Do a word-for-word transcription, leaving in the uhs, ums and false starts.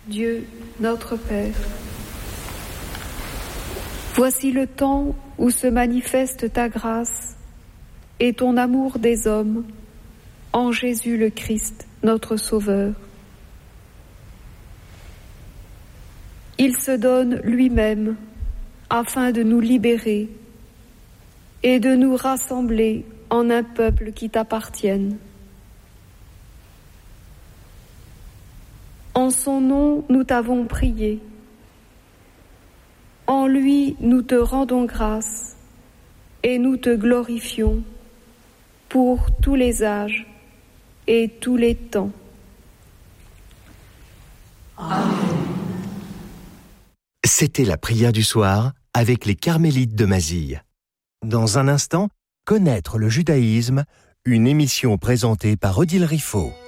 Dieu, notre Père, voici le temps où se manifeste ta grâce et ton amour des hommes en Jésus le Christ, notre Sauveur. Il se donne lui-même afin de nous libérer et de nous rassembler en un peuple qui t'appartienne. En son nom, nous t'avons prié. En lui, nous te rendons grâce et nous te glorifions pour tous les âges et tous les temps. Amen. C'était la prière du soir avec les Carmélites de Mazille. Dans un instant, connaître le judaïsme, une émission présentée par Odile Riffaut.